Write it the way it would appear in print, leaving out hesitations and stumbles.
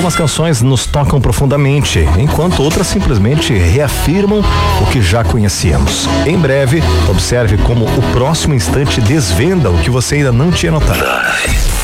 Algumas canções nos tocam profundamente, enquanto outras simplesmente reafirmam o que já conhecíamos. Em breve, observe como o próximo instante desvenda o que você ainda não tinha notado.